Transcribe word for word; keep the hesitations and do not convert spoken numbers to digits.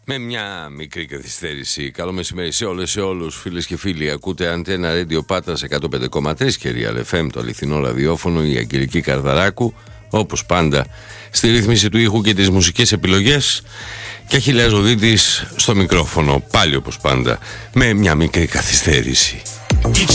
Με μια μικρή καθυστέρηση. Καλό μεσημέρι σε όλες, σε όλους, φίλες και φίλοι. Ακούτε Αντένα Radio Πάτρας εκατό πέντε κόμμα τρία και Real εφ εμ, το αληθινό ραδιόφωνο, η Αγγελική Καρδαράκου, όπως πάντα, στη ρύθμιση του ήχου και τις μουσικές επιλογές, και Αχιλλέας Ζωδίτης στο μικρόφωνο, πάλι όπως πάντα, με μια μικρή καθυστέρηση. Each